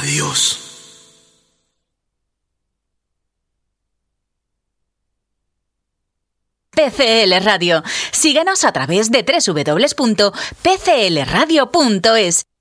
Adiós. PCL Radio. Síguenos a través de www.pclradio.es